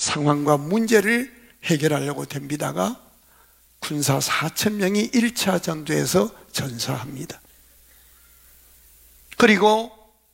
상황과 문제를 해결하려고 덤비다가 군사 4,000명이 1차 전투에서 전사합니다. 그리고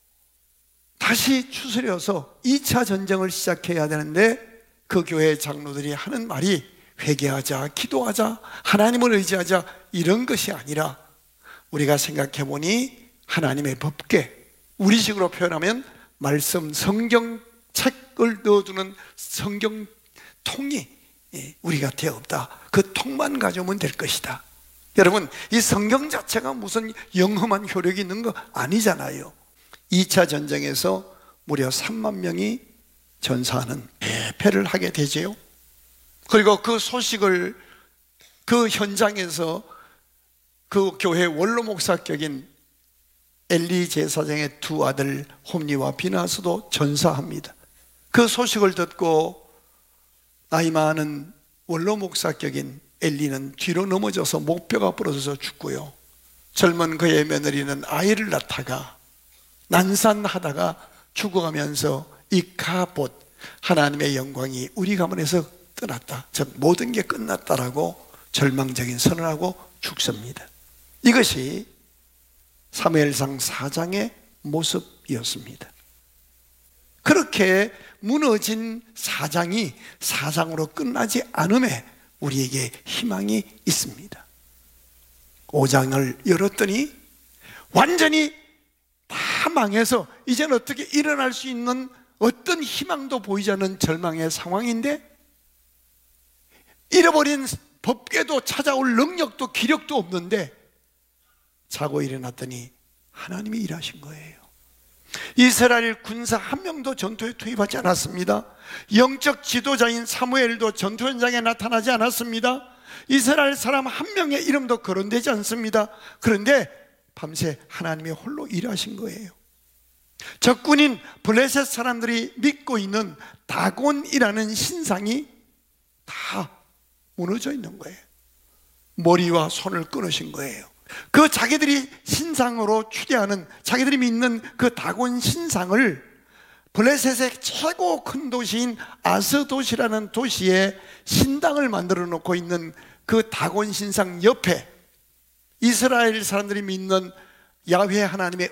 다시 추스려서 2차 전쟁을 시작해야 되는데 그 교회 장로들이 하는 말이 회개하자, 기도하자, 하나님을 의지하자, 이런 것이 아니라 우리가 생각해 보니 하나님의 법궤, 우리식으로 표현하면 말씀, 성경책을 넣어두는 성경통이 우리 곁에 없다. 그 통만 가져오면 될 것이다. 여러분, 이 성경 자체가 무슨 영험한 효력이 있는 거 아니잖아요. 2차 전쟁에서 무려 3만 명이 전사하는 패배를 하게 되지요. 그리고 그 소식을 그 현장에서 그 교회 원로 목사격인 엘리 제사장의 두 아들 홈리와 비나스도 전사합니다. 그 소식을 듣고 나이 많은 원로 목사격인 엘리는 뒤로 넘어져서 목뼈가 부러져서 죽고요, 젊은 그의 며느리는 아이를 낳다가 난산하다가 죽어가면서 이카봇, 하나님의 영광이 우리 가문에서 떠났다, 즉 모든 게 끝났다라고 절망적인 선언하고 죽습니다. 이것이 사무엘상 4장의 모습이었습니다. 그렇게 무너진 4장이 4장으로 끝나지 않음에 우리에게 희망이 있습니다. 5장을 열었더니 완전히 다 망해서 이제는 어떻게 일어날 수 있는 어떤 희망도 보이지 않는 절망의 상황인데, 잃어버린 법궤도 찾아올 능력도 기력도 없는데 자고 일어났더니 하나님이 일하신 거예요. 이스라엘 군사 한 명도 전투에 투입하지 않았습니다. 영적 지도자인 사무엘도 전투 현장에 나타나지 않았습니다. 이스라엘 사람 한 명의 이름도 거론되지 않습니다. 그런데 밤새 하나님이 홀로 일하신 거예요. 적군인 블레셋 사람들이 믿고 있는 다곤이라는 신상이 다 무너져 있는 거예요. 머리와 손을 끊으신 거예요. 그 자기들이 신상으로 추대하는, 자기들이 믿는 그 다곤 신상을 블레셋의 최고 큰 도시인 아스돗이라는 도시에 신당을 만들어 놓고 있는 그 다곤 신상 옆에 이스라엘 사람들이 믿는 야훼 하나님의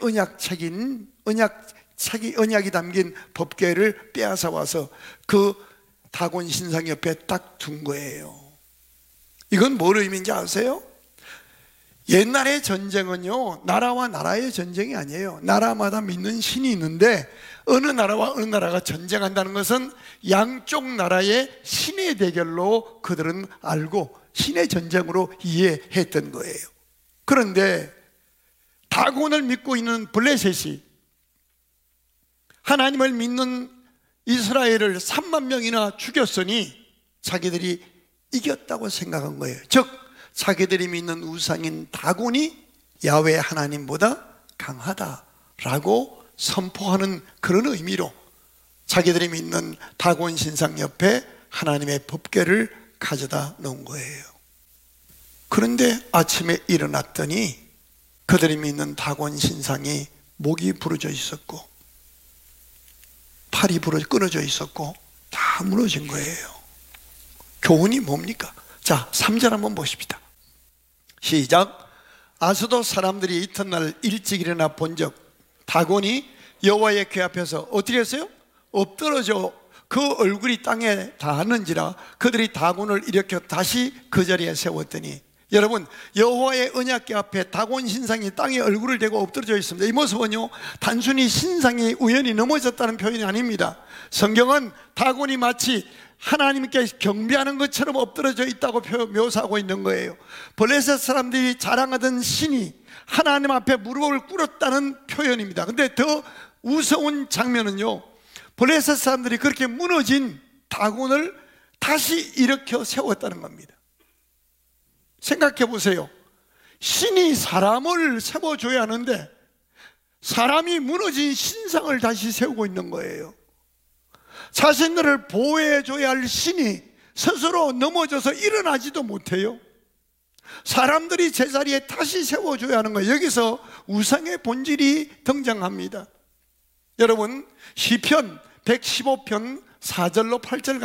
언약이 담긴 법궤를 빼앗아 와서 그 다곤 신상 옆에 딱 둔 거예요. 이건 뭘 의미인지 아세요? 옛날의 전쟁은요, 나라와 나라의 전쟁이 아니에요. 나라마다 믿는 신이 있는데 어느 나라와 어느 나라가 전쟁한다는 것은 양쪽 나라의 신의 대결로 그들은 알고 신의 전쟁으로 이해했던 거예요. 그런데 다곤을 믿고 있는 블레셋이 하나님을 믿는 이스라엘을 3만 명이나 죽였으니 자기들이 이겼다고 생각한 거예요. 즉 자기들이 믿는 우상인 다곤이 야훼 하나님보다 강하다라고 선포하는 그런 의미로 자기들이 믿는 다곤 신상 옆에 하나님의 법궤를 가져다 놓은 거예요. 그런데 아침에 일어났더니 그들이 믿는 다곤 신상이 목이 부러져 있었고 팔이 끊어져 있었고 다 무너진 거예요. 교훈이 뭡니까? 자, 3절 한번 보십시다. 시작. 아스돗 사람들이 이튿날 일찍 일어나 본즉 다곤이 여호와의 궤 앞에서 어떻게 했어요? 엎드러져 그 얼굴이 땅에 닿았는지라 그들이 다곤을 일으켜 다시 그 자리에 세웠더니, 여러분, 여호와의 언약궤 앞에 다곤 신상이 땅에 얼굴을 대고 엎드러져 있습니다. 이 모습은요, 단순히 신상이 우연히 넘어졌다는 표현이 아닙니다. 성경은 다곤이 마치 하나님께 경배하는 것처럼 엎드러져 있다고 묘사하고 있는 거예요. 블레셋 사람들이 자랑하던 신이 하나님 앞에 무릎을 꿇었다는 표현입니다. 근데 더 우스운 장면은요, 블레셋 사람들이 그렇게 무너진 다곤을 다시 일으켜 세웠다는 겁니다. 생각해 보세요. 신이 사람을 세워줘야 하는데 사람이 무너진 신상을 다시 세우고 있는 거예요. 자신들을 보호해줘야 할 신이 스스로 넘어져서 일어나지도 못해요. 사람들이 제자리에 다시 세워줘야 하는 거예요. 여기서 우상의 본질이 등장합니다. 여러분, 시편 115편 4절로 8절